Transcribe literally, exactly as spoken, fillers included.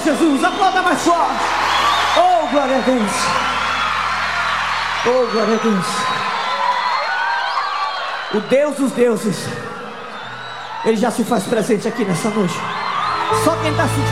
Jesus. Aplauda mais forte. Oh, glória a Deus. Oh, glória a Deus. O Deus dos deuses, Ele já se faz presente aqui nessa noite. Só quem está sentindo